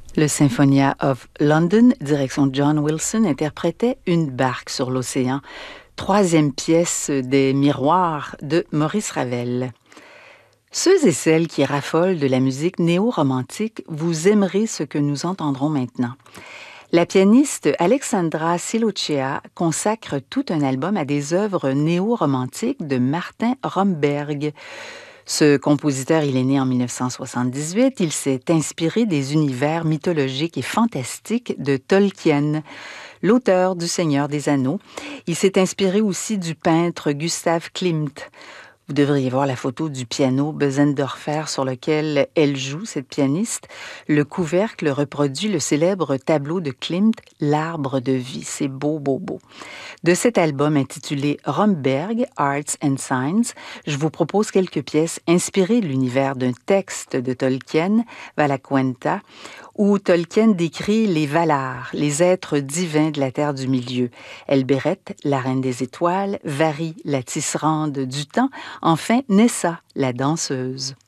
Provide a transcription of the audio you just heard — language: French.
Le Symphonia of London, direction John Wilson, interprétait Une barque sur l'océan, troisième pièce des Miroirs de Maurice Ravel. Ceux et celles qui raffolent de la musique néo-romantique, vous aimerez ce que nous entendrons maintenant. La pianiste Alexandra Silochea consacre tout un album à des œuvres néo-romantiques de Martin Romberg. Ce compositeur, il est né en 1978. Il s'est inspiré des univers mythologiques et fantastiques de Tolkien, l'auteur du Seigneur des Anneaux. Il s'est inspiré aussi du peintre Gustav Klimt. Vous devriez voir la photo du piano Bösendorfer sur lequel elle joue, cette pianiste. Le couvercle reproduit le célèbre tableau de Klimt, L'Arbre de vie. C'est beau, beau, beau. De cet album intitulé Romberg, Arts and Signs, je vous propose quelques pièces inspirées de l'univers d'un texte de Tolkien, Valaquenta, où Tolkien décrit les Valar, les êtres divins de la Terre du Milieu. Elbereth, la Reine des Étoiles, Vari, la tisserande du temps, enfin Nessa, la danseuse.